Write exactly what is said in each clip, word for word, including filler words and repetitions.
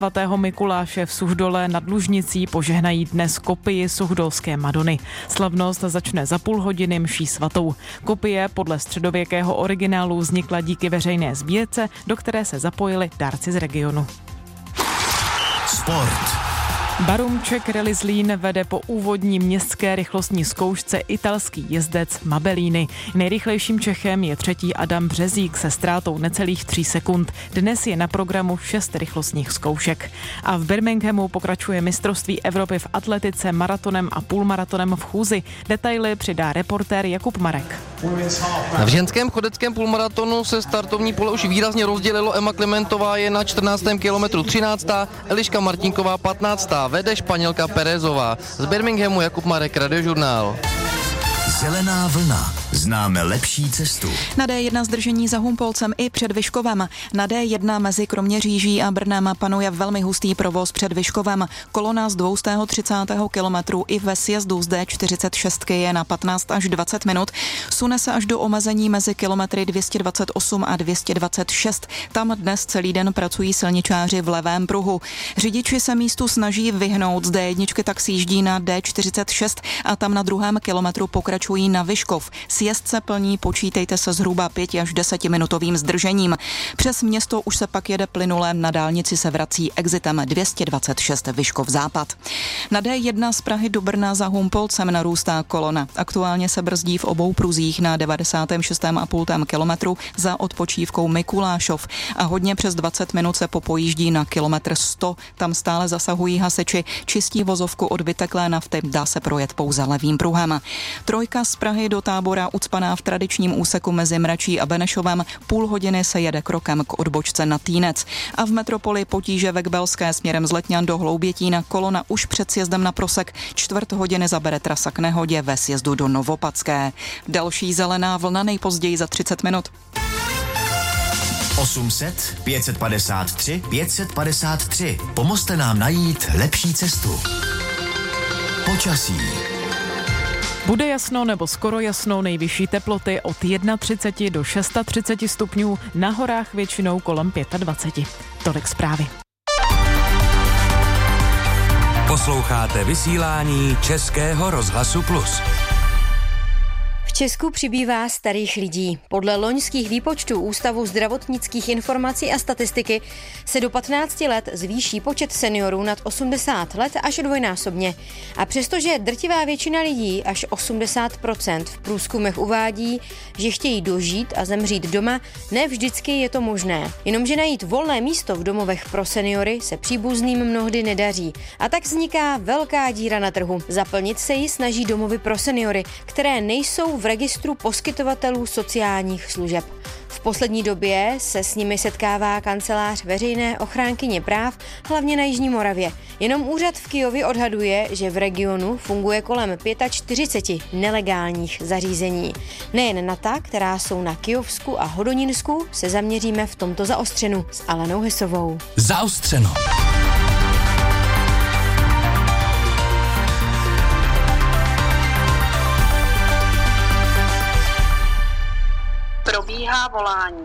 Svatého Mikuláše v Suchdole nad Lužnicí požehnají dnes kopii Suchdolské Madony. Slavnost začne za půl hodiny mší svatou. Kopie podle středověkého originálu vznikla díky veřejné sbírce, do které se zapojili dárci z regionu. Sport. Barum Czech Rally Zlín vede po úvodní městské rychlostní zkoušce italský jezdec Mabellini. Nejrychlejším Čechem je třetí Adam Březík se ztrátou necelých tří sekund. Dnes je na programu šest rychlostních zkoušek. A v Birminghamu pokračuje mistrovství Evropy v atletice maratonem a půlmaratonem v chůzi. Detaily přidá reportér Jakub Marek. V ženském chodeckém půlmaratonu se startovní pole už výrazně rozdělilo. Emma Klementová je na čtrnáctém kilometru třináctá, Eliška Martinková patnáctá Vede Španělka Perezová. Z Birminghamu Jakub Marek, Radiožurnál. Zelená vlna. Známe lepší cestu. Na D jedna zdržení za Humpolcem i před Vyškovem. Na D jedna mezi Kroměříží a Brnem panuje velmi hustý provoz před Vyškovem. Kolona z dvě stě třicet kilometrů i ve sjezdu z D čtyřicet šest je na patnáct až dvacet minut. Sune se až do omezení mezi kilometry dvě stě dvacet osm a dvě stě dvacet šest. Tam dnes celý den pracují silničáři v levém pruhu. Řidiči se místu snaží vyhnout. Z D jedna tak sjíždí na D čtyřicet šest a tam na druhém kilometru pokračují na Vyškov. Sjezd se plní, počítejte se zhruba pěti až desetiminutovým zdržením. Přes město už se pak jede plynule, na dálnici se vrací exitem dvě stě dvacet šest Vyškov západ. Na D jedna z Prahy do Brna za Humpolcem narůstá kolona. Aktuálně se brzdí v obou pruzích na devadesátém šestém a půl kilometru za odpočívkou Mikulášov a hodně přes dvacet minut se popojíždí na kilometr sto. Tam stále zasahují hasiči, čistí vozovku od vyteklé nafty, dá se projet pouze levým pruhem. Trojka z Prahy do Tábora ucpaná v tradičním úseku mezi Mračí a Benešovem, půl hodiny se jede krokem k odbočce na Týnec. A v metropoli potíže ve Kbelské směrem z Letňan do Hloubětína kolona už před sjezdem na Prosek, čtvrt hodiny zabere trasa k nehodě ve sjezdu do Novopadské. Další zelená vlna nejpozději za třicet minut. osm set, pět set padesát tři, pět set padesát tři. Pomozte nám najít lepší cestu. Počasí. Bude jasno nebo skoro jasno, nejvyšší teploty od třicet jedna do třicet šest stupňů, na horách většinou kolem dvacet pět. Tolik zprávy. Posloucháte vysílání Českého rozhlasu Plus. V Česku přibývá starých lidí. Podle loňských výpočtů Ústavu zdravotnických informací a statistiky se do patnácti let zvýší počet seniorů nad osmdesát let až dvojnásobně. A přestože drtivá většina lidí, až osmdesát procent v průzkumech uvádí, že chtějí dožít a zemřít doma, ne vždycky je to možné. Jenomže najít volné místo v domovech pro seniory se příbuzným mnohdy nedaří. A tak vzniká velká díra na trhu. Zaplnit se ji snaží domovy pro seniory, které nejsou v registru poskytovatelů sociálních služeb. V poslední době se s nimi setkává kancelář veřejné ochránkyně práv, hlavně na Jižní Moravě. Jenom úřad v Kyjově odhaduje, že v regionu funguje kolem čtyřicet pět nelegálních zařízení. Nejen na ta, která jsou na Kyjovsku a Hodoninsku, se zaměříme v tomto zaostřenu s Alenou Hesovou. Zaostřeno. Probíhá volání.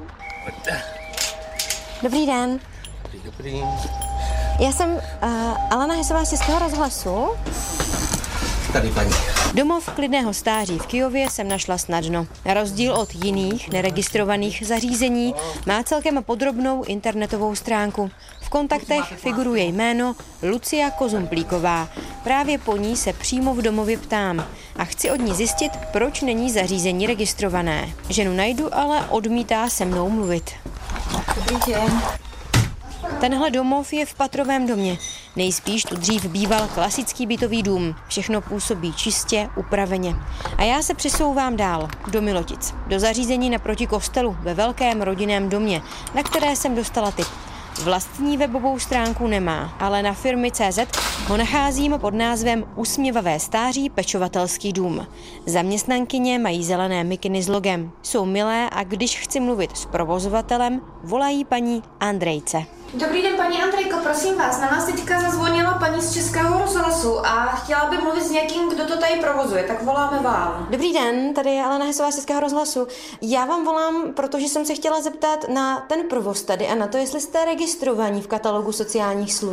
Dobrý den. Dobrý, dobrý. Já jsem uh, Alena Hesová z Českého rozhlasu. Tady paní. Domov klidného stáří v Kyjově jsem našla snadno. Na rozdíl od jiných neregistrovaných zařízení má celkem podrobnou internetovou stránku. V kontaktech figuruje jméno Lucia Kozumplíková. Právě po ní se přímo v domově ptám a chci od ní zjistit, proč není zařízení registrované. Ženu najdu, ale odmítá se mnou mluvit. Dobrý den. Tenhle domov je v patrovém domě. Nejspíš tu dřív býval klasický bytový dům. Všechno působí čistě, upraveně. A já se přesouvám dál, do Milotic. Do zařízení naproti kostelu, ve velkém rodinném domě, na které jsem dostala tip. Vlastní webovou stránku nemá, ale na firmy tečka cé zet ho nacházím pod názvem Usměvavé stáří pečovatelský dům. Zaměstnankyně mají zelené mikiny s logem. Jsou milé a když chci mluvit s provozovatelem, volají paní Andrejce. Dobrý den, paní Andrejko, prosím vás, na nás teďka zazvonila paní z Českého rozhlasu a chtěla by mluvit s někým, kdo to tady provozuje, tak voláme vám. Dobrý den, tady je Alena Hesová z Českého rozhlasu. Já vám volám, protože jsem se chtěla zeptat na ten provoz tady a na to, jestli jste registrovaní v katalogu sociálních služeb.